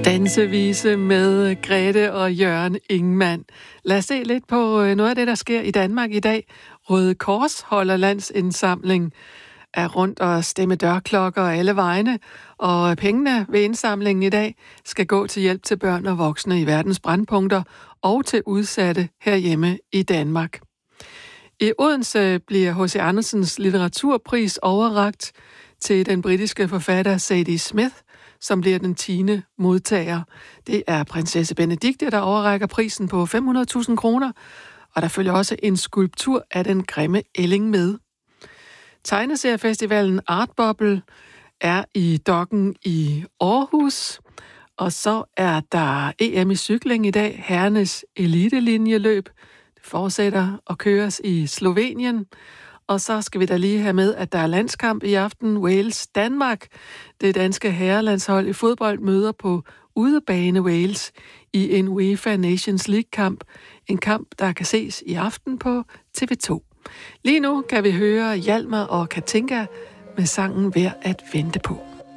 Dansevise med Grete og Jørgen Ingemann. Lad os se lidt på noget af det, der sker i Danmark i dag. Røde Kors holder landsindsamling af rundt og stemme dørklokker alle vegne, og pengene ved indsamlingen i dag skal gå til hjælp til børn og voksne i verdens brændpunkter og til udsatte herhjemme i Danmark. I Odense bliver H.C. Andersens litteraturpris overrakt til den britiske forfatter Zadie Smith, som bliver den 10. modtager. Det er prinsesse Benedikte, der overrækker prisen på 500.000 kroner, og der følger også en skulptur af den grimme ælling med. Tegneseriefestivalen Art Bubble er i Dokken i Aarhus, og så er der EM i cykling i dag, herrenes elitelinjeløb. Det fortsætter og køres i Slovenien. Og så skal vi da lige have med, at der er landskamp i aften. Wales-Danmark. Det danske herrelandshold i fodbold møder på udebane Wales i en UEFA Nations League-kamp. En kamp, der kan ses i aften på TV2. Lige nu kan vi høre Hjalmar og Katinka med sangen Værd at vente på.